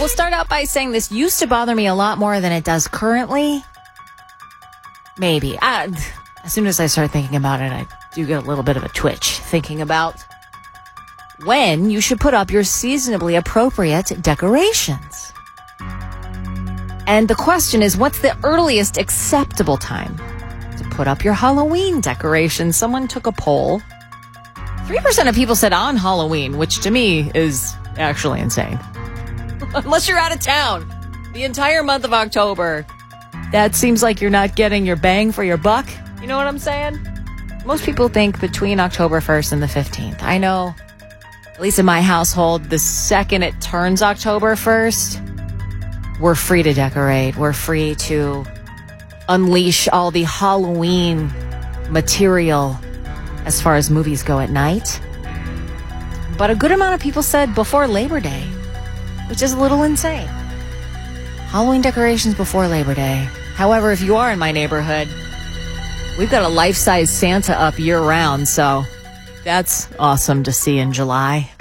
we'll start out by saying this used to bother me a lot more than it does currently. Maybe. As soon as I start thinking about it, I do get a little bit of a twitch thinking about when you should put up your seasonably appropriate decorations. And the question is, what's the earliest acceptable time to put up your Halloween decorations? Someone took a poll. 3% of people said on Halloween, which to me is actually insane. Unless you're out of town the entire month of October, that seems like you're not getting your bang for your buck. You know what I'm saying? Most people think between October 1st and the 15th. I know, at least in my household, the second it turns October 1st, we're free to decorate. We're free to unleash all the Halloween material as far as movies go at night. But a good amount of people said before Labor Day, which is a little insane. Halloween decorations before Labor Day. However, if you are in my neighborhood, we've got a life-size Santa up year-round, so that's awesome to see in July.